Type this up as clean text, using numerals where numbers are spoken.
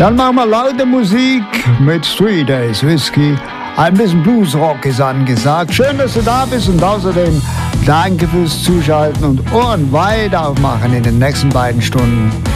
Dann machen wir laute Musik mit 3 Days Whiskey. Ein bisschen Bluesrock ist angesagt. Schön, dass du da bist und außerdem danke fürs Zuschalten und Ohren weit aufmachen in den nächsten beiden Stunden.